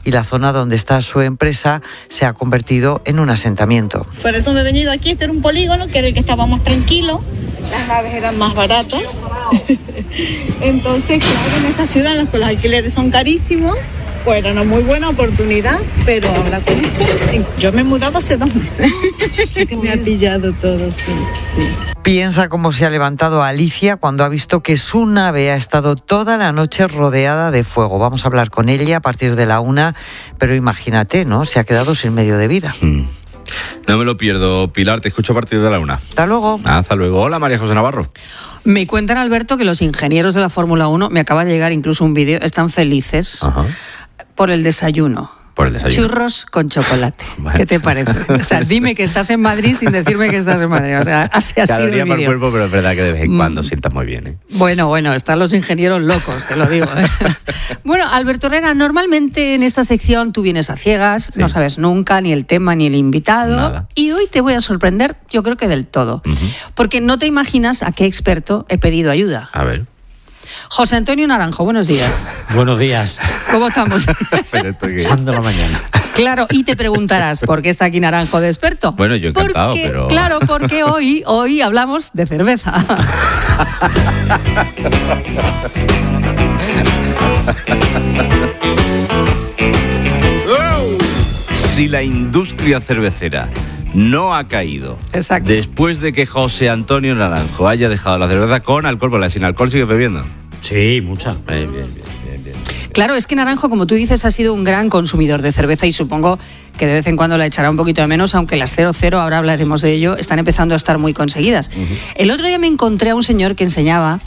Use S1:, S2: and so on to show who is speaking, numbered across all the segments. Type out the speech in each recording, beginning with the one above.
S1: y la zona donde está su empresa se ha convertido en un asentamiento.
S2: Por eso me he venido aquí. Este era un polígono que era el que estaba más tranquilo. Las naves eran más baratas. Entonces, claro, en esta ciudad en la que los alquileres son carísimos, pues era una muy buena oportunidad, pero ahora con esto, yo me mudaba hace 2 meses. Me ha pillado todo, sí.
S1: Piensa cómo se ha levantado Alicia cuando ha visto que su nave ha estado toda la noche rodeada de fuego. Vamos a hablar con ella a partir de la 1, pero imagínate, ¿no? Se ha quedado sin medio de vida.
S3: No me lo pierdo, Pilar, te escucho a partir de la 1.
S1: Hasta luego.
S3: Hasta luego. Hola, María José Navarro.
S4: Me cuentan, Alberto, que los ingenieros de la Fórmula 1, me acaba de llegar incluso un vídeo, están felices por el desayuno.
S3: Por el desayuno.
S4: Churros con chocolate. ¿Qué te parece? O sea, dime que estás en Madrid sin decirme que estás en Madrid. O sea, así ha sido el vídeo.
S3: Para el cuerpo, pero es verdad que de vez en cuando sientas muy bien, ¿eh?
S4: Bueno, están los ingenieros locos, te lo digo, ¿eh? Bueno, Alberto Herrera, normalmente en esta sección tú vienes a ciegas, no sabes nunca ni el tema ni el invitado.
S3: Nada.
S4: Y hoy te voy a sorprender, yo creo que del todo. Porque no te imaginas a qué experto he pedido ayuda.
S3: A ver.
S4: José Antonio Naranjo, buenos días.
S5: Buenos días.
S4: ¿Cómo estamos?
S5: Echando la mañana.
S4: Claro, y te preguntarás, ¿por qué está aquí Naranjo de experto?
S3: Bueno, yo encantado, pero...
S4: Claro, porque hoy hablamos de cerveza.
S3: Si la industria cervecera no ha caído,
S4: exacto,
S3: después de que José Antonio Naranjo haya dejado la cerveza con alcohol, porque la sin alcohol sigue bebiendo.
S5: Sí, mucha.
S3: Bien.
S4: Claro, es que Naranjo, como tú dices, ha sido un gran consumidor de cerveza y supongo que de vez en cuando la echará un poquito de menos, aunque las 00, ahora hablaremos de ello, están empezando a estar muy conseguidas. El otro día me encontré a un señor que enseñaba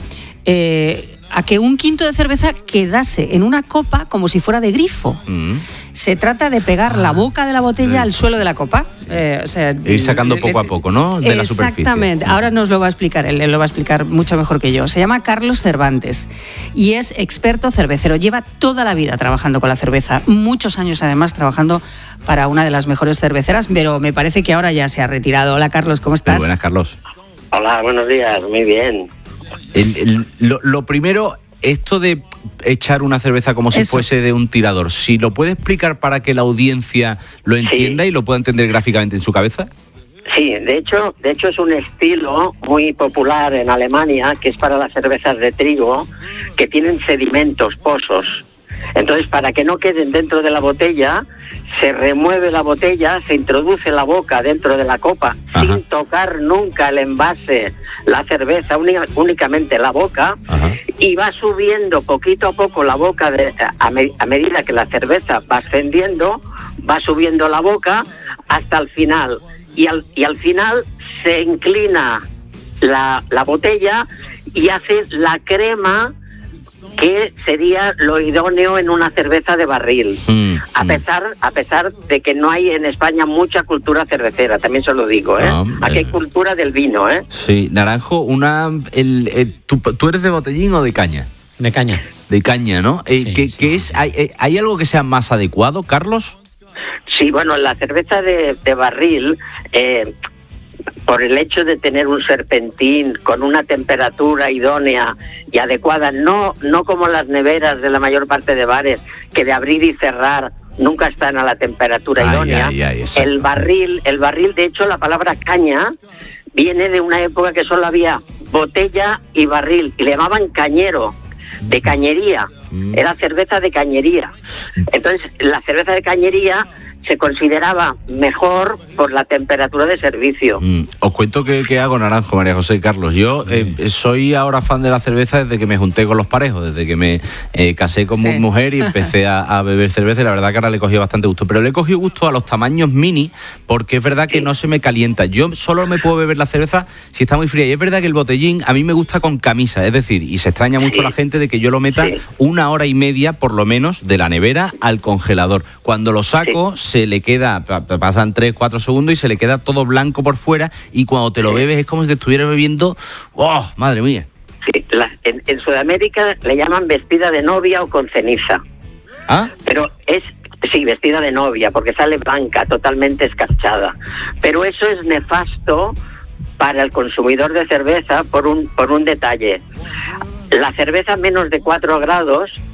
S4: a que un quinto de cerveza quedase en una copa como si fuera de grifo. Se trata de pegar la boca de la botella al suelo de la copa.
S3: Ir sacando poco a poco, ¿no? De la superficie.
S4: Exactamente. Ahora nos lo va a explicar él lo va a explicar mucho mejor que yo. Se llama Carlos Cervantes y es experto cervecero. Lleva toda la vida trabajando con la cerveza, muchos años además trabajando para una de las mejores cerveceras, pero me parece que ahora ya se ha retirado. Hola, Carlos, ¿cómo estás?
S3: Muy buenas, Carlos.
S6: Hola, buenos días, muy bien.
S3: Lo primero, esto de echar una cerveza como si fuese de un tirador, si lo puede explicar para que la audiencia lo entienda y lo pueda entender gráficamente en su cabeza.
S6: Sí, de hecho es un estilo muy popular en Alemania, que es para las cervezas de trigo, que tienen sedimentos, pozos. Entonces, para que no queden dentro de la botella, se remueve la botella, se introduce la boca dentro de la copa, sin tocar nunca el envase, la cerveza, únicamente la boca, y va subiendo poquito a poco la boca, a medida que la cerveza va ascendiendo, va subiendo la boca hasta el final. Y al final se inclina la botella y hace la crema, que sería lo idóneo en una cerveza de barril, a pesar de que no hay en España mucha cultura cervecera, también se lo digo, aquí hay cultura del vino,
S3: Sí, Naranjo, ¿tú eres de botellín o de caña?
S5: De caña.
S3: De caña, ¿no? ¿Hay algo que sea más adecuado, Carlos?
S6: Sí, bueno, la cerveza de barril, por el hecho de tener un serpentín con una temperatura idónea y adecuada, no como las neveras de la mayor parte de bares, que de abrir y cerrar nunca están a la temperatura idónea. El barril, de hecho, la palabra caña viene de una época que solo había botella y barril, y le llamaban cañero, de cañería. Era cerveza de cañería. Entonces, la cerveza de cañería se consideraba mejor por la temperatura de servicio.
S3: Os cuento qué hago, Naranjo, María José y Carlos. Yo soy ahora fan de la cerveza desde que me junté con los parejos, desde que me casé con mi mujer y empecé a beber cerveza, y la verdad que ahora le he cogido bastante gusto. Pero le he cogido gusto a los tamaños mini, porque es verdad que no se me calienta. Yo solo me puedo beber la cerveza si está muy fría, y es verdad que el botellín a mí me gusta con camisa, es decir, y se extraña mucho la gente de que yo lo meta 1 hora y media por lo menos de la nevera al congelador. Cuando lo saco se le queda, pasan 3-4 segundos y se le queda todo blanco por fuera, y cuando te lo bebes es como si te estuvieras bebiendo, ¡oh, madre mía!
S6: Sí, en Sudamérica le llaman vestida de novia o con ceniza. Pero sí, vestida de novia, porque sale blanca, totalmente escarchada. Pero eso es nefasto para el consumidor de cerveza por un detalle. La cerveza a menos de 4 grados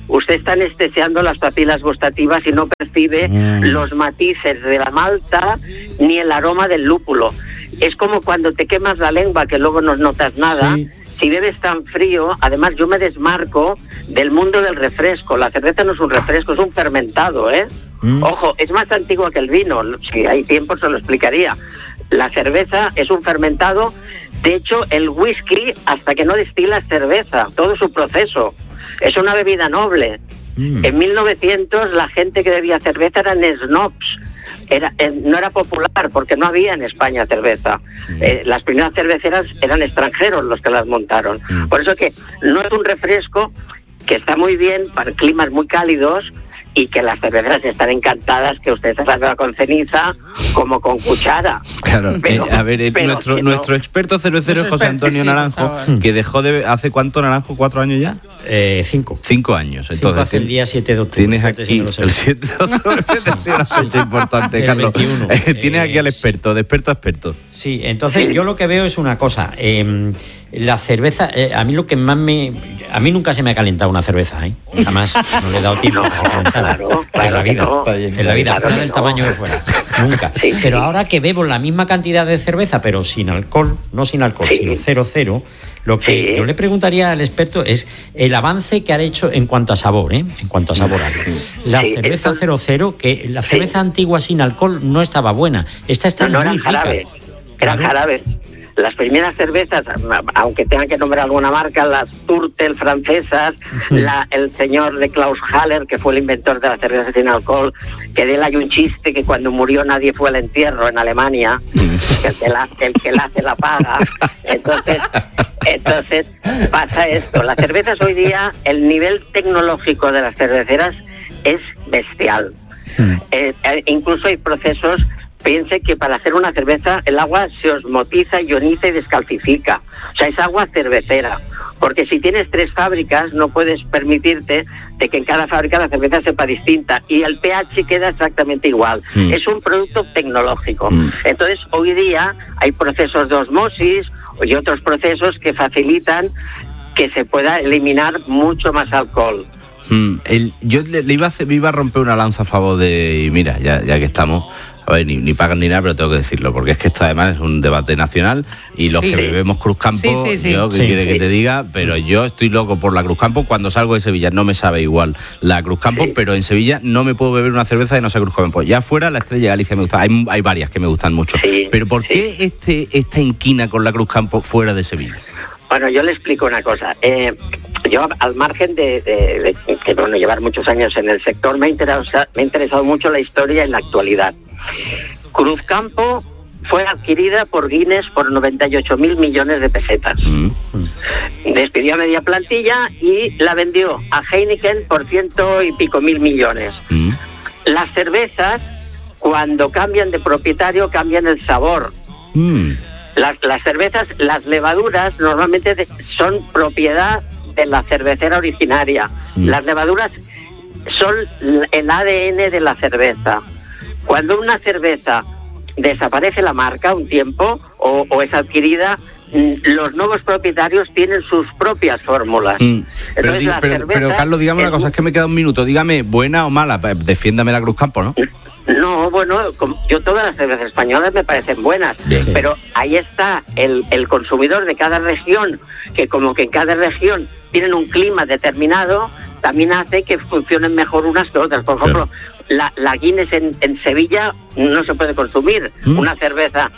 S6: usted está anestesiando las papilas gustativas y no percibe los matices de la malta ni el aroma del lúpulo. Es como cuando te quemas la lengua, que luego no notas nada. Sí. Si bebes tan frío, además yo me desmarco del mundo del refresco. La cerveza no es un refresco, es un fermentado, ¿eh? Ojo, es más antigua que el vino. Si hay tiempo se lo explicaría. La cerveza es un fermentado. De hecho, el whisky, hasta que no destila, es cerveza. Todo su proceso. Es una bebida noble. En 1900 la gente que bebía cerveza eran snobs. No era popular porque no había en España cerveza. Las primeras cerveceras eran extranjeros los que las montaron. Por eso que no es un refresco, que está muy bien para climas muy cálidos, y que las cerveceras están encantadas que usted se las beba con ceniza como con cuchara.
S3: Claro, nuestro experto cervecero es José Antonio Naranjo, que dejó de... ¿Hace cuánto, Naranjo? ¿4 años ya?
S5: 5.
S3: 5 años. Entonces,
S5: hace el día 7 de octubre.
S3: Tienes aquí el 7 de octubre, es una fecha importante, Carlos. 21. Tienes aquí al experto, de experto a experto.
S5: Sí, entonces yo lo que veo es una cosa. La cerveza, a mí lo que más a mí nunca se me ha calentado una cerveza, ¿eh? Jamás, no le he dado tiempo a calentarla.
S6: Claro,
S5: en la vida,
S6: no.
S5: En la vida,
S6: Claro,
S5: fuera del tamaño que fuera. Nunca.
S6: Sí,
S5: pero
S6: sí.
S5: ahora que bebo la misma cantidad de cerveza, pero sin alcohol, no sin alcohol,
S6: Sí.
S5: sino 0,0, lo que yo le preguntaría al experto es el avance que ha hecho en cuanto a sabor, ¿eh? En cuanto a sabor. La cerveza 0,0, que la cerveza antigua sin alcohol no estaba buena. Esta está
S6: No
S5: muy
S6: eran
S5: rica.
S6: jarabes. Eran jarabes. Las primeras cervezas, aunque tengan que nombrar alguna marca, las Turtel francesas, el señor de Klaus Haller, que fue el inventor de la cerveza sin alcohol, que de él hay un chiste que cuando murió nadie fue al entierro en Alemania, que el que la hace la paga. Entonces pasa esto. Las cervezas hoy día, el nivel tecnológico de las cerveceras es bestial. Incluso hay procesos. Piense que para hacer una cerveza el agua se osmotiza, ioniza y descalcifica. O sea, es agua cervecera. Porque si tienes 3 fábricas no puedes permitirte de que en cada fábrica la cerveza sepa distinta. Y el pH queda exactamente igual. Es un producto tecnológico. Entonces, hoy día hay procesos de osmosis y otros procesos que facilitan que se pueda eliminar mucho más alcohol.
S3: Yo le iba a romper una lanza a favor de... Y mira, ya que estamos... A ver, ni pagan ni nada, pero tengo que decirlo, porque es que esto además es un debate nacional y los que bebemos Cruzcampo, yo qué quiere que te diga, pero yo estoy loco por la Cruzcampo. Cuando salgo de Sevilla no me sabe igual la Cruzcampo, pero en Sevilla no me puedo beber una cerveza de no sea Cruzcampo. Ya fuera la Estrella Galicia me gusta, hay varias que me gustan mucho, pero ¿por qué esta inquina con la Cruzcampo fuera de Sevilla?
S6: Bueno, yo le explico una cosa. Yo, al margen de llevar muchos años en el sector, me ha interesado mucho la historia y la actualidad. Cruzcampo fue adquirida por Guinness por 98.000 millones de pesetas. Despidió a media plantilla y la vendió a Heineken por 100 y pico mil millones. Las cervezas, cuando cambian de propietario, cambian el sabor. Las cervezas, las levaduras normalmente son propiedad de la cervecera originaria. Las levaduras son el ADN de la cerveza. Cuando una cerveza desaparece la marca un tiempo o es adquirida, los nuevos propietarios tienen sus propias fórmulas.
S3: Pero Carlos, dígame una cosa, es que me queda un minuto. Dígame, ¿buena o mala? Defiéndame la Cruzcampo, ¿no?
S6: No, bueno, yo todas las cervezas españolas me parecen buenas, pero ahí está el consumidor de cada región, que como que en cada región tienen un clima determinado, también hace que funcionen mejor unas que otras. Por ejemplo, la Guinness en Sevilla no se puede consumir una cerveza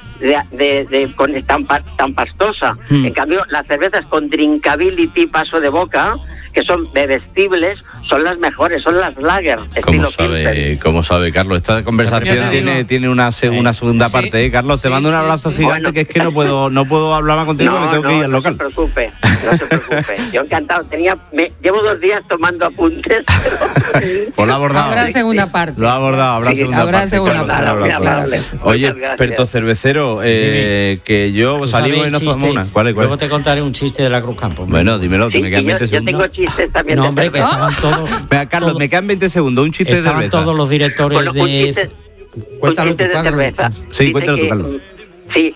S6: tan pastosa. En cambio, las cervezas con drinkability, paso de boca, que son bebestibles, son las mejores, son las lager, estilo Pilsen.
S3: ¿Cómo sabe, Carlos? Esta conversación tiene una segunda parte, ¿eh? Carlos, te mando un abrazo gigante, que es que no puedo hablar más contigo, me tengo que ir al local.
S6: No se preocupe. Yo encantado. Llevo 2 días tomando apuntes.
S3: Pues lo ha abordado.
S4: Habrá segunda parte.
S3: Lo ha abordado, habrá segunda parte.
S6: Claro.
S3: Oye, experto cervecero, que yo salimos y nos tomamos una. ¿Cuál?
S5: Luego te contaré un chiste de la Cruzcampo.
S3: Bueno, dímelo, que me quedan 20
S6: yo
S3: segundos.
S6: tengo chistes también.
S5: No, hombre, que estaban todos...
S3: Venga, Carlos, me quedan 20 segundos, un chiste de cerveza.
S5: Estaban todos los directores de...
S6: Cuéntalo tú, de cerveza.
S3: Sí, cuéntalo tú, Carlos.
S6: Sí,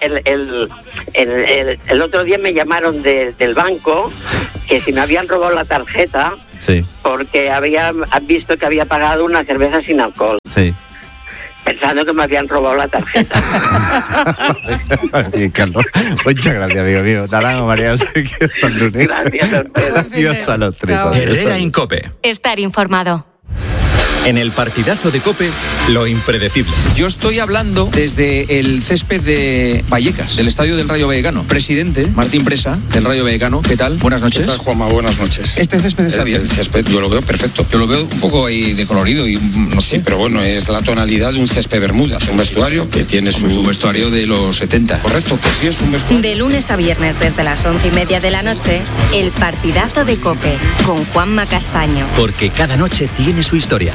S6: el otro día me llamaron del banco que si me habían robado la tarjeta
S3: Sí.
S6: Porque han visto que había pagado una cerveza sin alcohol.
S3: Sí.
S6: Pensando que me habían robado la tarjeta.
S3: Bien, Carlos. Muchas gracias, amigo mío. Naranjo, María José, que hasta el lunes.
S6: Gracias a ustedes.
S3: Adiós a los tres.
S7: Herrera en COPE.
S8: Estar informado.
S7: En el partidazo de COPE, lo impredecible.
S9: Yo estoy hablando desde el césped de Vallecas, del estadio del Rayo Vallecano. Presidente Martín Presa, del Rayo Vallecano. ¿Qué tal? Buenas noches.
S10: ¿Qué tal, Juanma? Buenas noches.
S9: ¿Este césped está bien?
S10: El césped, yo lo veo perfecto.
S9: Yo lo veo un poco ahí decolorido y no sé.
S10: Sí, pero bueno, es la tonalidad de un césped bermudas. Un vestuario que tiene
S9: su vestuario de los 70.
S10: Correcto, pues sí, es un vestuario.
S8: De lunes a viernes desde las 11:30 de la noche, el partidazo de COPE con Juanma Castaño.
S7: Porque cada noche tiene su historia.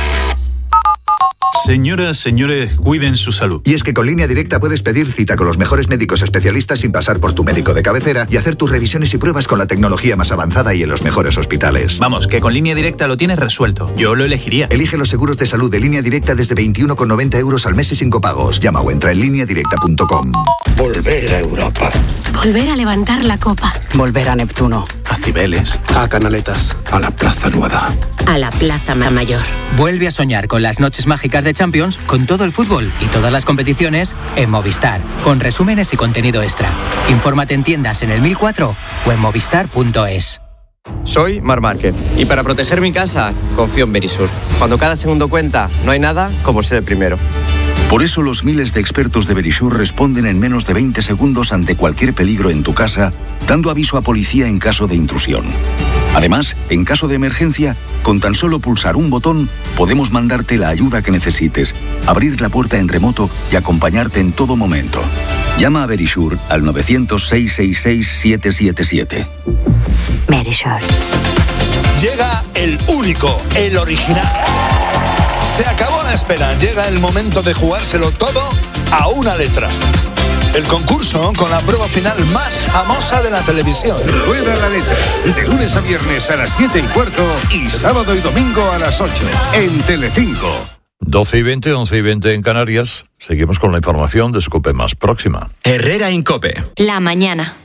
S11: Señoras, señores, cuiden su salud.
S12: Y es que con Línea Directa puedes pedir cita con los mejores médicos especialistas sin pasar por tu médico de cabecera y hacer tus revisiones y pruebas con la tecnología más avanzada y en los mejores hospitales.
S11: Vamos, que con Línea Directa lo tienes resuelto. Yo lo elegiría.
S12: Elige los seguros de salud de Línea Directa desde 21,90 euros al mes y sin copagos. Llama o entra en lineadirecta.com.
S13: Volver a Europa.
S14: Volver a levantar la copa.
S13: Volver a Neptuno.
S11: A Cibeles.
S13: A Canaletas. A la Plaza Nueva.
S14: A la Plaza Mayor.
S15: Vuelve a soñar con las noches mágicas de Champions, con todo el fútbol y todas las competiciones en Movistar, con resúmenes y contenido extra. Infórmate en tiendas en el 1004 o en movistar.es.
S16: Soy Marc Márquez y para proteger mi casa confío en Verisur. Cuando cada segundo cuenta, no hay nada como ser el primero.
S17: Por eso los miles de expertos de Verisur responden en menos de 20 segundos ante cualquier peligro en tu casa, dando aviso a policía en caso de intrusión. Además, en caso de emergencia, con tan solo pulsar un botón, podemos mandarte la ayuda que necesites, abrir la puerta en remoto y acompañarte en todo momento. Llama a Verisur al 900-666-777.
S14: Verisur.
S18: Llega el único, el original. Se acabó la espera, llega el momento de jugárselo todo a una letra. El concurso con la prueba final más famosa de la televisión.
S19: Rueda la letra, de lunes a viernes a las 7:15 y sábado y domingo a las 8 en Telecinco.
S20: 12:20, 11:20 en Canarias. Seguimos con la información de su COPE más próxima.
S7: Herrera en COPE.
S8: La mañana.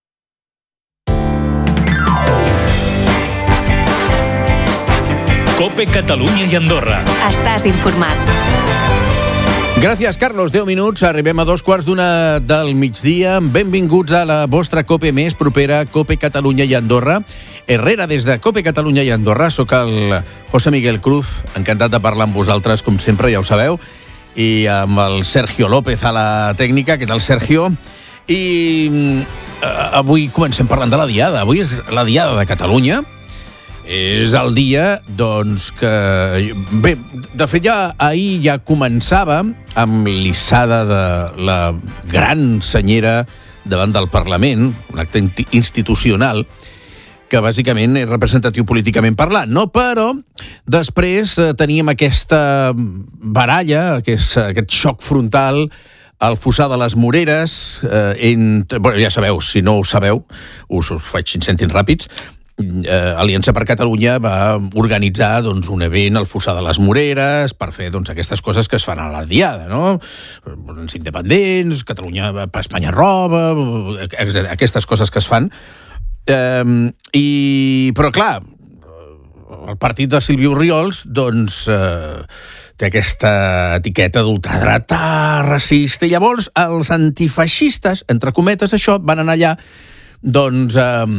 S21: COPE Catalunya i Andorra.
S8: Estàs informat.
S22: Gràcies, Carlos. 10 minuts, arribem a 2:15 del migdia. Benvinguts a la vostra COPE més propera, COPE Catalunya i Andorra. Herrera, des de COPE Catalunya i Andorra. Soc el José Miguel Cruz, encantat de parlar amb vosaltres, com sempre, ja ho sabeu. I amb el Sergio López a la tècnica. Què tal, Sergio? I avui comencem parlant de la Diada. Avui és la Diada de Catalunya. És el dia, doncs, que... Bé, de fet, ahir ja començava amb l'issada de la gran senyera davant del Parlament, un acte institucional, que bàsicament és representatiu políticament parlant, no? Però després teníem aquesta baralla, aquest xoc frontal al fossar de les Moreres, bueno, ja sabeu, si no ho sabeu, us ho faig 5 cèntims ràpids. Aliança per Catalunya va organitzar doncs, un event al fossar de les Moreres per fer doncs, aquestes coses que es fan a la Diada, no? Els independents, Catalunya, Espanya roba, aquestes coses que es fan. Però clar, el partit de Sílvia Orriols doncs, té aquesta etiqueta d'ultradretà, racista, i llavors els antifeixistes, entre cometes això, van anar allà doncs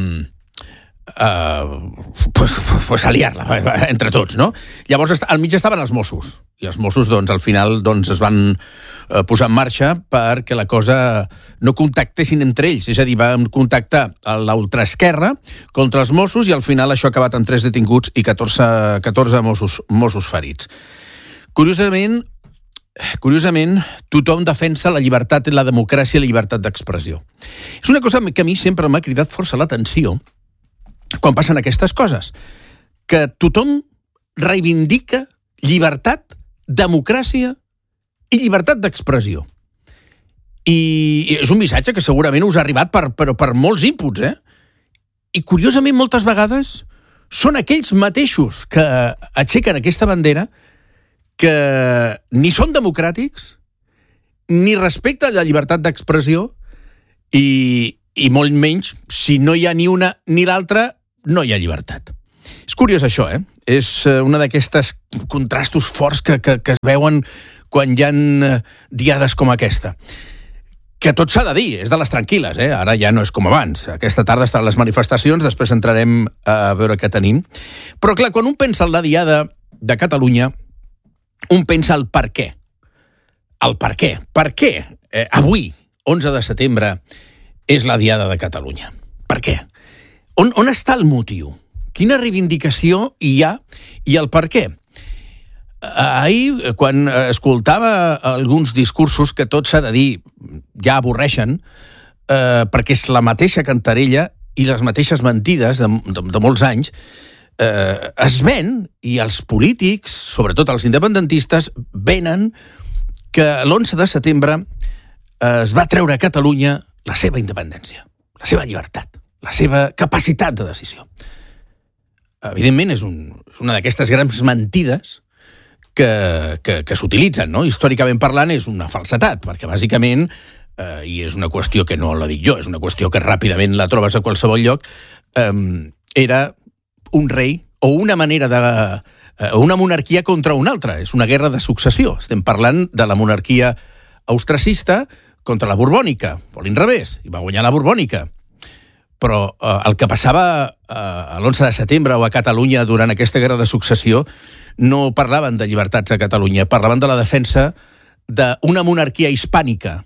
S22: pues a liar-la entre tots, no? Llavors al mig estaven els Mossos i els Mossos doncs al final doncs es van posar en marxa perquè la cosa no contactessin entre ells, és a dir, van contactar la ultraesquerra contra els Mossos i al final això ha acabat amb 3 detinguts i 14 Mossos ferits. Curiosament, tothom defensa la llibertat, la democràcia i la llibertat d'expressió. És una cosa que a mi sempre m'ha cridat força l'atenció quan passen aquestes coses, que tothom reivindica llibertat, democràcia i llibertat d'expressió. I és un missatge que segurament us ha arribat per molts inputs, I curiosament moltes vegades són aquells mateixos que aixequen aquesta bandera que ni són democràtics, ni respecten la llibertat d'expressió i molt menys, si no hi ha ni una ni l'altra, no hi ha llibertat. És curiós això, És una d'aquestes contrastos forts que es veuen quan hi ha diades com aquesta. Que tot s'ha de dir, és de les tranquil·les, Ara ja no és com abans. Aquesta tarda estan les manifestacions, després entrarem a veure què tenim. Però clar, quan un pensa en la diada de Catalunya, un pensa el per què. El per què. Per què avui, 11 de setembre, és la diada de Catalunya? Per què? On està el motiu? Quina reivindicació hi ha i el per què? Ahir, quan escoltava alguns discursos que tot s'ha de dir, ja avorreixen, perquè és la mateixa cantarella i les mateixes mentides de molts anys, es ven, i els polítics, sobretot els independentistes, venen que l'11 de setembre es va treure a Catalunya la seva independència, la seva llibertat, la seva capacitat de decisió. Evidentment, és una d'aquestes grans mentides que s'utilitzen, no? Històricament parlant, és una falsetat, perquè bàsicament, i és una qüestió que no la dic jo, és una qüestió que ràpidament la trobes a qualsevol lloc, era un rei o una manera una monarquia contra una altra. És una guerra de successió. Estem parlant de la monarquia austracista contra la borbònica, o l'inrevés, i va guanyar la borbònica. Però el que passava a l'11 de setembre o a Catalunya durant aquesta guerra de successió no parlaven de llibertats a Catalunya, parlaven de la defensa d'una monarquia hispànica,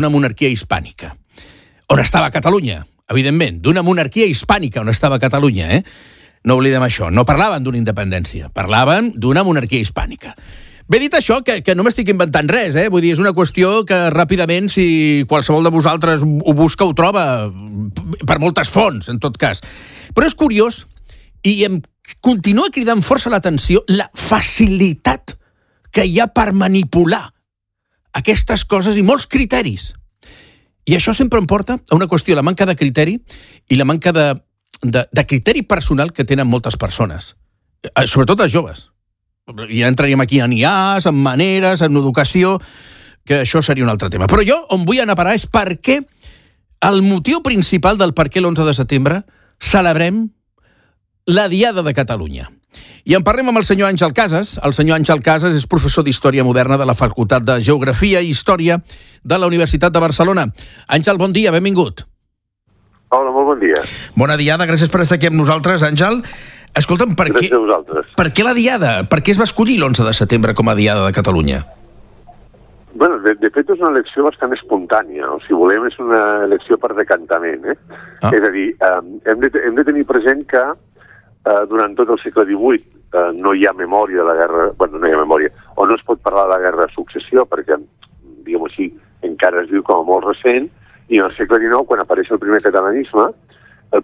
S22: on estava Catalunya, evidentment, d'una monarquia hispànica on estava Catalunya, No oblidem això, no parlaven d'una independència, parlaven d'una monarquia hispànica. Bé, dit això, que no m'estic inventant res, Vull dir, és una qüestió que ràpidament, si qualsevol de vosaltres ho busca, ho troba per moltes fonts, en tot cas. Però és curiós, i em continua cridant força l'atenció, la facilitat que hi ha per manipular aquestes coses i molts criteris. I això sempre em porta a una qüestió, la manca de criteri i la manca de criteri personal que tenen moltes persones, sobretot els joves. Ja entraríem aquí en IAs, en maneres, en educació, que això seria un altre tema. Però jo on vull anar a parar és per què el motiu principal del per què l'11 de setembre celebrem la Diada de Catalunya. I en parlem amb el senyor Àngel Casas. El senyor Àngel Casas és professor d'Història Moderna de la Facultat de Geografia i Història de la Universitat de Barcelona. Àngel, bon dia, benvingut.
S1: Hola, molt bon dia.
S22: Bona diada, gràcies per estar aquí amb nosaltres, Àngel. Escolta'm, per què la Diada? Per què es va escollir l'11 de setembre com a Diada de Catalunya?
S1: Bueno, de fet és una elecció bastant espontània, si volem és una elecció per decantament, És a dir, hem de tenir present que durant tot el segle XVIII no hi ha memòria de la guerra, no hi ha memòria, o no es pot parlar de la guerra de successió, perquè, diguem-ho així, encara es viu com a molt recent, i en el segle XIX, quan apareix el primer catalanisme, el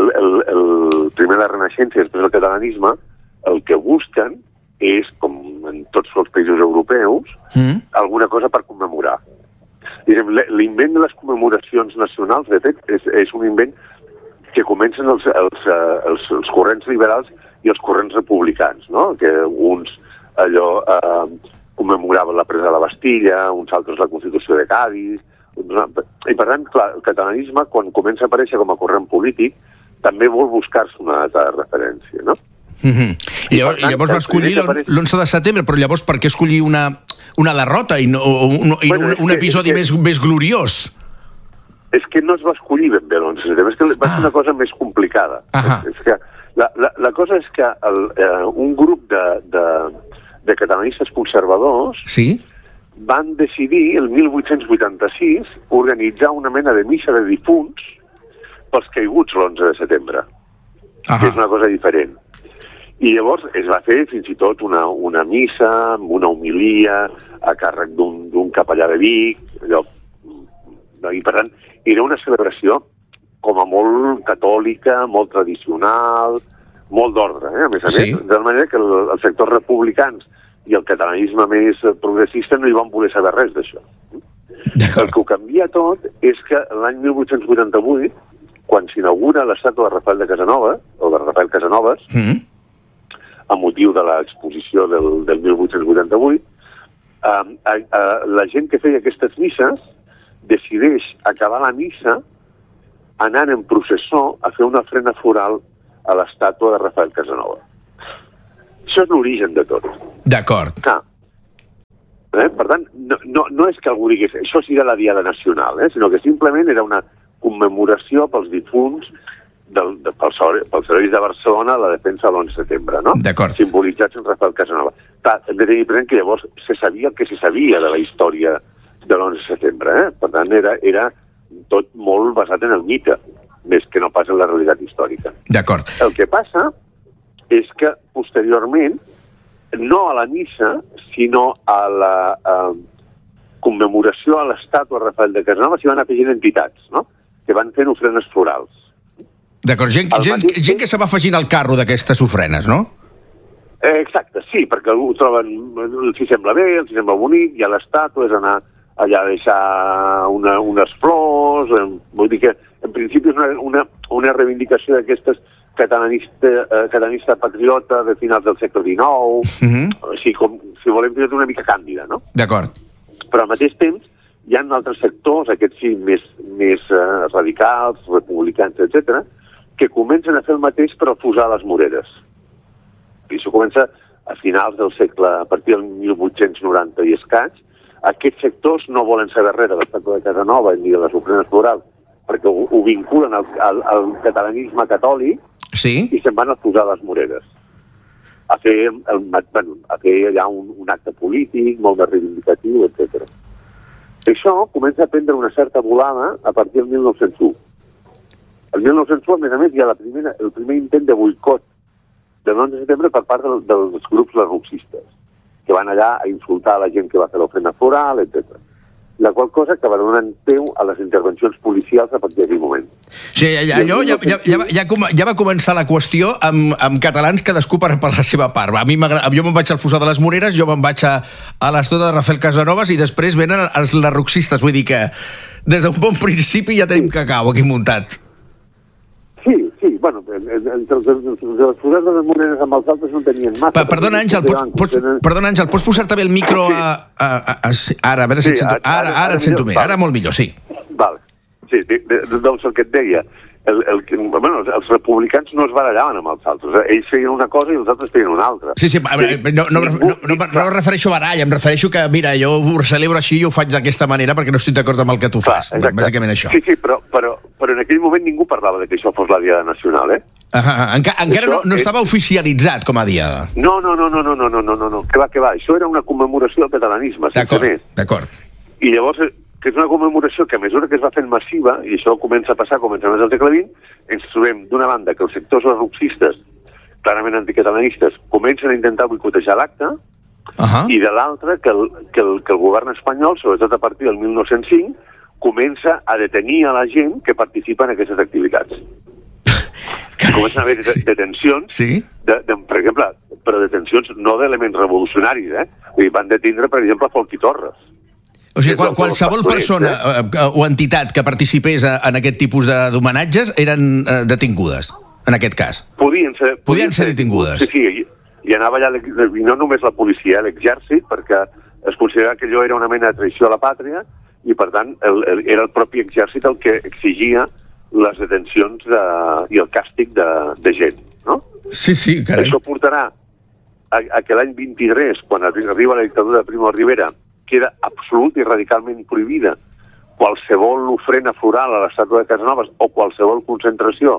S1: primer la Renaixença i després el catalanisme, el que busquen és, com en tots els països europeus, alguna cosa per commemorar. L'invent de les commemoracions nacionals, de fet, és un invent que comencen els corrents liberals i els corrents republicans, no? Que uns commemoraven la presa de la Bastilla, uns altres la Constitució de Cadis. I per tant, clar, el catalanisme, quan comença a aparèixer com a corrent polític, també vol buscar-se una data de referència, no?
S22: I llavors va escollir l'11 de setembre, però llavors per què escollir una derrota i un episodi més gloriós?
S1: És que no es va escollir ben bé l'11 de setembre, és que va ser una cosa més complicada. És que la cosa és que un grup de catalanistes conservadors van decidir, el 1886, organitzar una mena de missa de difunts pels caiguts l'11 de setembre. Que és una cosa diferent. I llavors es va fer fins i tot una missa amb una homilia a càrrec d'un capellà de Vic. I per tant, era una celebració com a molt catòlica, molt tradicional, molt d'ordre, a més a més. De manera que els sectors republicans i el catalanisme més progressista no hi van voler saber res d'això. El que ho canvia tot és que l'any 1888, quan s'inaugura l'estàtua de Rafael de Casanova, o de Rafael Casanovas, a motiu de l'exposició del 1888, la gent que feia aquestes misses decideix acabar la missa anant en processó a fer una ofrena floral a l'estàtua de Rafael Casanova. Això és l'origen de tot.
S22: D'acord.
S1: Per tant, no és que algú digués això sí de la Diada Nacional, sinó que simplement era una commemoració pels difunts pels herois de Barcelona a la defensa de l'11 de setembre, no?
S22: D'acord.
S1: Simbolitzats en Rafael Casanova. Hem de tenir present que llavors se sabia el que se sabia de la història de l'11 de setembre, Per tant, era tot molt basat en el mite, més que no pas en la realitat històrica.
S22: D'acord.
S1: El que passa és que, posteriorment, no a la missa, sinó a la commemoració a l'estàtua de Rafael de Casanova s'hi van afegint entitats, no? Que van fent ofrenes florals.
S22: D'acord, gent que se va afegint al carro d'aquestes ofrenes, no?
S1: Exacte, sí, perquè ho troben, els hi sembla bé, els hi sembla bonic, i a l'estàtua és anar allà a deixar unes flors, vull dir que en principi és una reivindicació d'aquestes catalanista patriota de finals del segle XIX, així com, si volem dir una mica càndida, no?
S22: D'acord.
S1: Però al mateix temps hi ha altres sectors, aquests sí, més radicals, republicans, etc., que comencen a fer el mateix per refusar les moreres. I això comença a finals del segle, a partir del 1890 i escaig. Aquests sectors no volen saber res de l'estàtua de Casanova ni de les ofrenes florals, perquè ho vinculen al catalanisme catòlic i se'n van a refusar les moreres. A fer allà un acte polític, molt de reivindicatiu, etc. Això comença a prendre una certa volada a partir del 1901. El 1901, a més, hi ha el primer intent de boicot de l'11 de setembre per part dels grups lerrouxistes, que van allà a insultar a la gent que va fer l'ofrena floral, etc. La qual cosa que va donant peu a les intervencions policials a partir d'aquell moment.
S22: Sí, allò ja va començar la qüestió amb catalans cadascú per la seva part. Jo me'n vaig al Fossar de les Moreres, jo me'n vaig a l'estona de Rafael Casanovas i després venen els lerrouxistes. Vull dir que des d'un bon principi ja tenim cacau aquí muntat.
S1: Sí, bueno, entre els Fossars de les Moreres amb els altres no tenien massa.
S22: Perdona, Àngel, pots posar-te bé el micro ara, a veure si et sento. Ara et sento bé, ara molt millor, sí.
S1: Vale. Sí, doncs el que et deia, els republicans no es barallaven amb els altres. Ells feien una cosa i els altres feien una altra.
S22: Sí, no em refereixo a baralla, em refereixo que, mira, jo ho celebro així i ho faig d'aquesta manera perquè no estic d'acord amb el que tu fas. Bàsicament això.
S1: Sí, però en aquell moment ningú parlava de que això fos la Diada Nacional,
S22: Encara no estava oficialitzat com a Diada.
S1: No, que va. Això era una commemoració del catalanisme, sense més.
S22: D'acord.
S1: I llavors, que és una commemoració que a mesura que es va fent massiva, i això comença a passar, comença més al segle XX, ens trobem d'una banda que els sectors lerrouxistes, clarament anticatalanistes, comencen a intentar boicotejar l'acte, i de l'altra que el govern espanyol, sobretot a partir del 1905, comença a detenir a la gent que participa en aquestes activitats. Comencen a haver detencions, per exemple, però detencions no d'elements revolucionaris, van detindre, per exemple, Folchi Torres.
S22: O sigui, qualsevol persona o entitat que participés en aquest tipus d'homenatges eren detingudes, en aquest cas.
S1: Podien ser
S22: detingudes.
S1: Sí, i anava allà, i no només la policia, l'exèrcit, perquè es considerava que allò era una mena de traïció a la pàtria, i per tant era el propi exèrcit el que exigia les detencions i el càstig de gent, no?
S22: Sí, carai.
S1: Això portarà a que l'any 23, quan arriba la dictadura de Primo de Rivera, queda absolut i radicalment prohibida qualsevol ofrena floral a l'estàtua de Casanovas o qualsevol concentració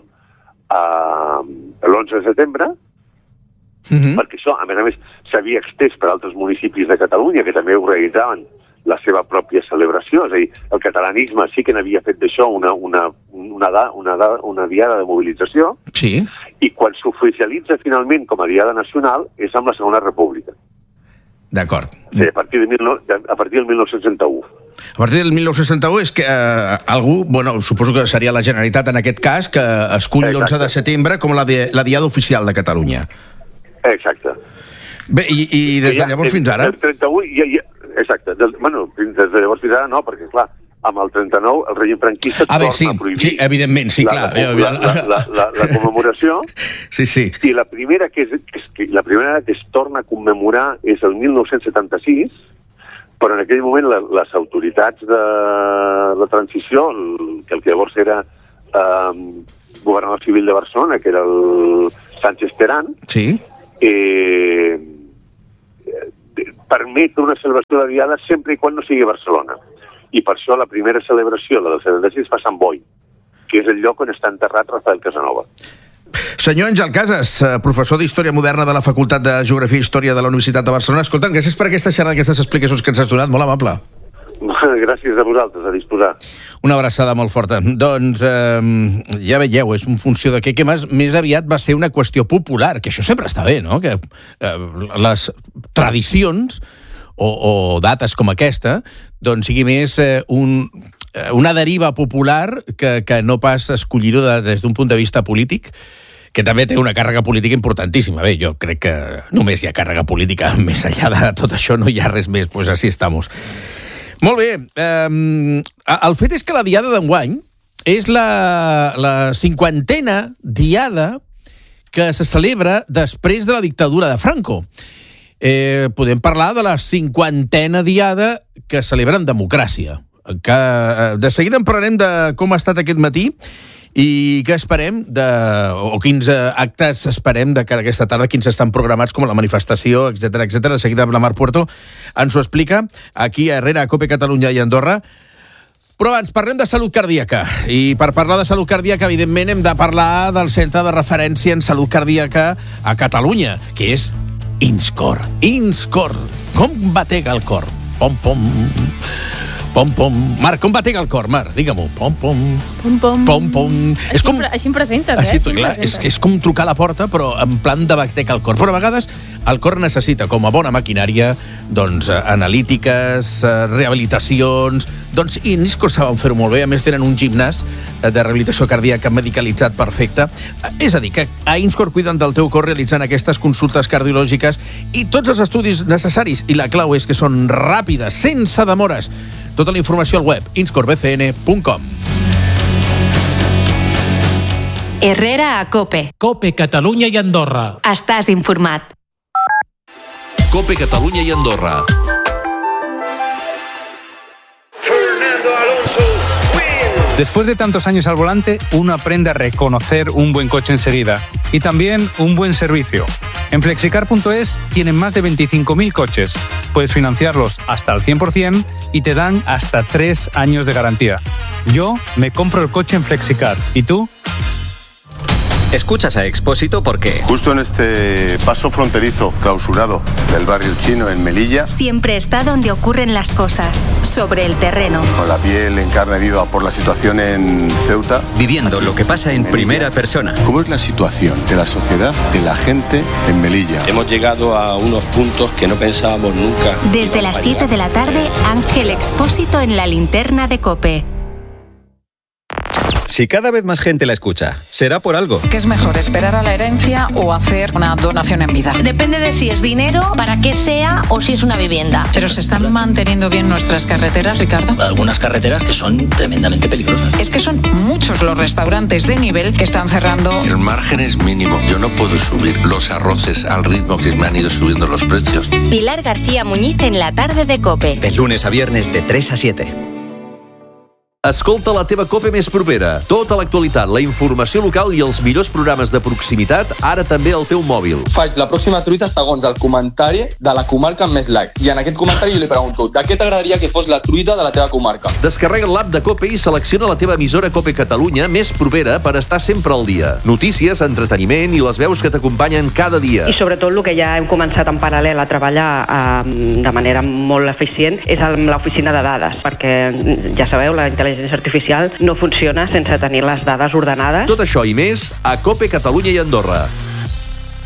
S1: l'11 de setembre, perquè això, a més, s'havia extès per altres municipis de Catalunya que també organitzaven la seva pròpia celebració. És a dir, el catalanisme sí que n'havia fet d'això una diada de mobilització, i quan s'oficialitza finalment com a diada nacional és amb la Segona República.
S22: D'acord.
S1: Sí, a partir del 1961.
S22: A partir del 1961 és que algú, suposo que seria la Generalitat en aquest cas, que escull l'11 de setembre com la diada oficial de Catalunya.
S1: Exacte.
S22: Bé, i des de llavors fins ara?
S1: El 31, exacte. Des de llavors fins ara no, perquè, clar, amb el 39 el règim franquista torna a prohibir.
S22: Sí, evidentment, sí, clar.
S1: La commemoració.
S22: Sí.
S1: I la primera que es torna a commemorar és el 1976, però en aquell moment les autoritats de la transició, que el que llavors era governador civil de Barcelona, que era el Sánchez Terán, permet una celebració de Diada sempre i quan no sigui a Barcelona. I per això la primera celebració de la 76 es fa a Sant Boi, que és el lloc on està enterrat Rafael Casanova.
S22: Senyor Àngel Casas, professor d'Història Moderna de la Facultat de Geografia i Història de la Universitat de Barcelona. Escolta'm, gràcies per aquesta xerrada, aquestes explicacions que ens has donat, molt amable.
S1: Gràcies a vosaltres, a disposar.
S22: Una abraçada molt forta. Doncs ja veieu, és en funció de què més aviat va ser una qüestió popular, que això sempre està bé, no? Que les tradicions o dates com aquesta doncs sigui més una deriva popular que no pas escollir-ho des d'un punt de vista polític, que també té una càrrega política importantíssima. Bé, jo crec que només hi ha càrrega política, més enllà de tot això no hi ha res més, doncs així estamos. Molt bé, el fet és que la Diada d'enguany és la 50a Diada que se celebra després de la dictadura de Franco. Podem parlar de la 50a Diada que celebra en democràcia. De seguida en parlarem de com ha estat aquest matí i què esperem, o quins actes esperem de cara a aquesta tarda, quins estan programats, com la manifestació, etc. De seguida la Mar Puerto ens ho explica aquí a Herrera, a COPE Catalunya i Andorra. Però abans parlem de salut cardíaca. I per parlar de salut cardíaca, evidentment, hem de parlar del centre de referència en salut cardíaca a Catalunya, que és INSCOR. INSCOR. Com batega el cor? Pom, pom. Pom, pom. Marc, com batega el cor, Marc? Digue-m'ho. Pom, pom.
S2: Pom, pom.
S22: Pom, pom.
S2: Així em presentes,
S22: així, clar, és com trucar a la porta, però en plan de batecar el cor. Però a vegades el cor necessita, com a bona maquinària, doncs, analítiques, rehabilitacions. Doncs INSCOR saben fer-ho molt bé. A més, tenen un gimnàs de rehabilitació cardíaca medicalitzat perfecte. És a dir, que a INSCOR cuiden del teu cor realitzant aquestes consultes cardiològiques i tots els estudis necessaris. I la clau és que són ràpides, sense demores. Tota la informació al web inscorbcn.com.
S8: Herrera a COPE.
S21: COPE Catalunya i Andorra.
S8: Estàs informat.
S4: COPE Catalunya i Andorra.
S23: Después de tantos años al volante, uno aprende a reconocer un buen coche enseguida y también un buen servicio. En Flexicar.es tienen más de 25.000 coches. Puedes financiarlos hasta el 100% y te dan hasta 3 años de garantía. Yo me compro el coche en Flexicar. ¿Y tú?
S7: Escuchas a Expósito porque...
S24: Justo en este paso fronterizo clausurado del barrio chino en Melilla...
S8: Siempre está donde ocurren las cosas, sobre el terreno.
S24: Con la piel en carne viva por la situación en Ceuta...
S7: Viviendo lo que pasa en primera persona.
S24: ¿Cómo es la situación de la sociedad, de la gente en Melilla?
S25: Hemos llegado a unos puntos que no pensábamos nunca.
S8: Desde las 7 de la tarde, Ángel Expósito en la linterna de COPE.
S7: Si cada vez más gente la escucha, será por algo.
S26: ¿Qué es mejor, esperar a la herencia o hacer una donación en vida?
S27: Depende de si es dinero, para qué sea o si es una vivienda.
S26: ¿Pero se están manteniendo bien nuestras carreteras, Ricardo?
S28: Algunas carreteras que son tremendamente peligrosas.
S26: Es que son muchos los restaurantes de nivel que están cerrando.
S24: El margen es mínimo. Yo no puedo subir los arroces al ritmo que me han ido subiendo los precios.
S8: Pilar García Muñiz en la tarde de COPE.
S7: De lunes a viernes de 3 a 7.
S4: Escolta la teva COPE més propera. Tota l'actualitat, la informació local i els millors programes de proximitat, ara també al teu mòbil.
S29: Faig la pròxima truita segons el comentari de la comarca amb més likes. I en aquest comentari jo li pregunto, de què t'agradaria que fos la truita de la teva comarca?
S4: Descarrega l'app de COPE i selecciona la teva emissora COPE Catalunya més propera per estar sempre al dia. Notícies, entreteniment i les veus que t'acompanyen cada dia.
S30: I sobretot el que ja hem començat en paral·lel a treballar de manera molt eficient és amb l'oficina de dades, perquè ja sabeu, la intel·ligència artificial no funciona sense tenir les dades ordenades.
S4: Tot això i més a COPE Catalunya i Andorra.